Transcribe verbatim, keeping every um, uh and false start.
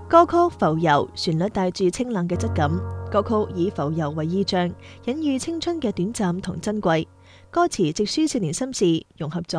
歌曲《浮游》旋律帶住清冷嘅質感，歌曲以浮游為意象，隱喻青春嘅短暫同珍貴。歌詞直抒少年心事，融合咗